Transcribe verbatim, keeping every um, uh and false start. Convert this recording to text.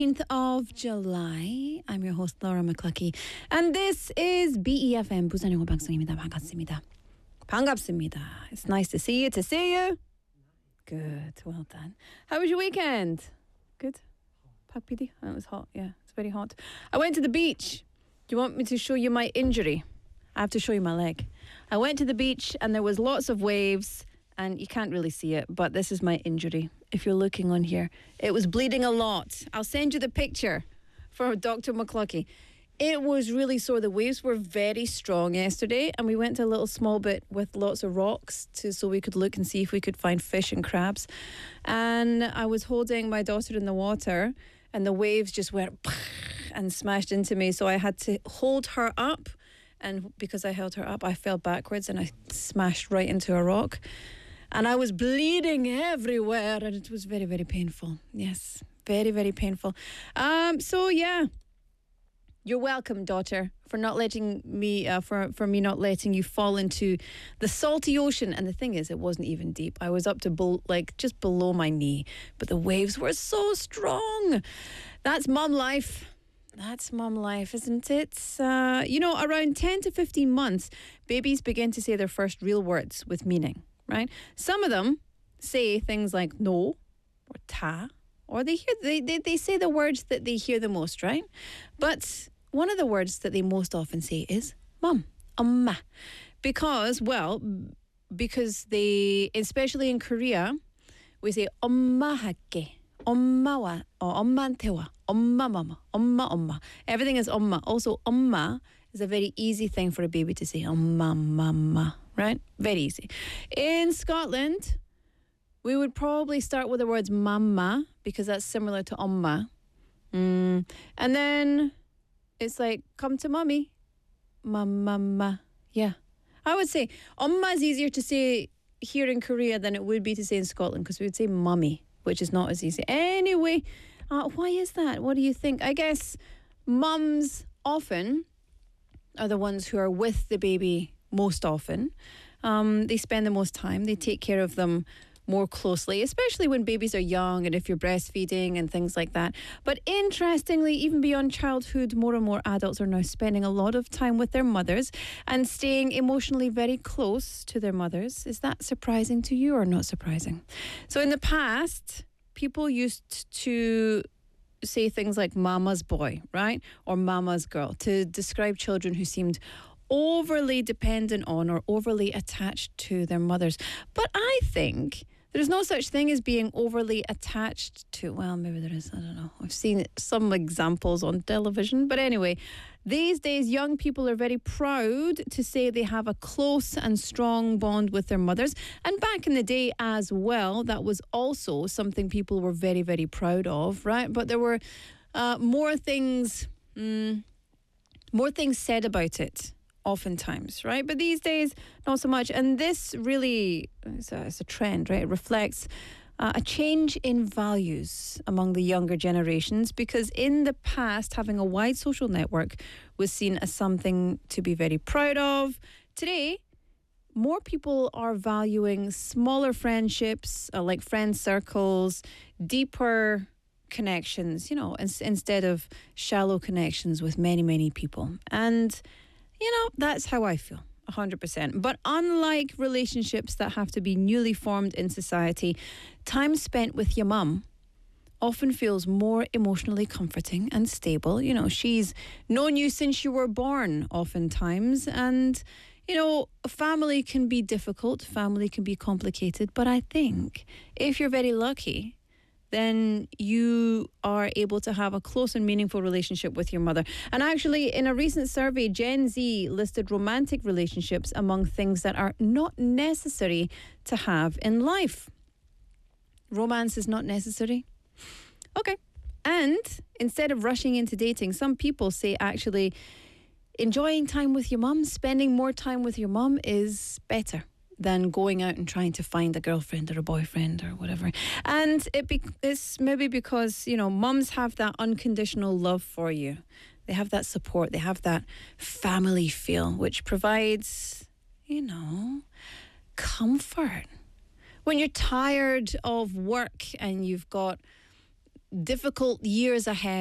of July. I'm your host Laura McCluckey and this is B E F M 부산 영어 방송입니다. 반갑습니다. 반갑습니다. It's nice to see you, to see you. Good, well done. How was your weekend? Good? Pak P D? It was hot, yeah, it's very hot. I went to the beach. Do you want me to show you my injury? I have to show you my leg. I went to the beach and there was lots of waves and you can't really see it, but this is my injury. If you're looking on here, it was bleeding a lot. I'll send you the picture for Doctor McCluckey. It was really sore. The waves were very strong yesterday, and we went to a little small bit with lots of rocks to so we could look and see if we could find fish and crabs. And I was holding my daughter in the water, and the waves just went and smashed into me. So I had to hold her up, and because I held her up, I fell backwards and I smashed right into a rock. And I was bleeding everywhere, and it was very, very painful. Yes, very, very painful. Um, so yeah, you're welcome, daughter, for not letting me, uh, for for me not letting you fall into the salty ocean. And the thing is, it wasn't even deep. I was up to be- like just below my knee, but the waves were so strong. That's mum life. That's mum life, isn't it? Uh, you know, around ten to fifteen months, babies begin to say their first real words with meaning. Right? Some of them say things like no or ta, or they hear they, they, they say the words that they hear the most, right? But one of the words that they most often say is mum, amma. Because, well, because they, especially in Korea, we say 엄마 할게, 엄마와, or 엄마한테 와, 엄마 mama, 엄마 엄마. Everything is 엄마. Also, 엄마 is a very easy thing for a baby to say, 엄마 mama. Right? Very easy. In Scotland, we would probably start with the words mama because that's similar to 엄마. Mm. And then it's like, come to mummy. Mama. Yeah. I would say 엄마 is easier to say here in Korea than it would be to say in Scotland because we would say mummy, which is not as easy. Anyway, uh, why is that? What do you think? I guess mums often are the ones who are with the baby most often. Um, they spend the most time. They take care of them more closely, especially when babies are young and if you're breastfeeding and things like that. But interestingly, even beyond childhood, more and more adults are now spending a lot of time with their mothers and staying emotionally very close to their mothers. Is that surprising to you or not surprising? So in the past, people used to say things like mama's boy, right? Or mama's girl to describe children who seemed overly dependent on or overly attached to their mothers. But I think there's no such thing as being overly attached to, well, maybe there is, I don't know. I've seen some examples on television. But anyway, these days, young people are very proud to say they have a close and strong bond with their mothers. And back in the day as well, that was also something people were very, very proud of, right? But there were uh, more things, mm, more things said about it. Oftentimes, right? But these days, not so much. And this really is a, is a trend, right? It reflects uh, a change in values among the younger generations because in the past, having a wide social network was seen as something to be very proud of. Today, more people are valuing smaller friendships, uh, like friend circles, deeper connections, you know, ins- instead of shallow connections with many, many people. And you know, that's how I feel, one hundred percent. But unlike relationships that have to be newly formed in society, time spent with your mum often feels more emotionally comforting and stable. You know, she's known you since you were born, oftentimes. And, you know, family can be difficult, family can be complicated. But I think if you're very lucky, then you are able to have a close and meaningful relationship with your mother. And actually, in a recent survey, Gen Z listed romantic relationships among things that are not necessary to have in life. Romance is not necessary? Okay. And instead of rushing into dating, some people say actually enjoying time with your mum, spending more time with your mum is better than going out and trying to find a girlfriend or a boyfriend or whatever. And it be- it's maybe because, you know, mums have that unconditional love for you. They have that support. They have that family feel, which provides, you know, comfort. When you're tired of work and you've got difficult years ahead.